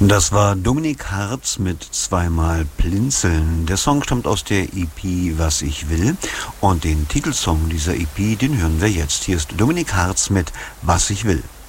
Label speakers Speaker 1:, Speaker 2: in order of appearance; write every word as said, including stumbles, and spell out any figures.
Speaker 1: Das war Dominik Hartz mit zweimal Blinzeln. Der Song stammt aus der E P Was ich will und den Titelsong dieser E P, den hören wir jetzt. Hier ist Dominik Hartz mit Was ich will.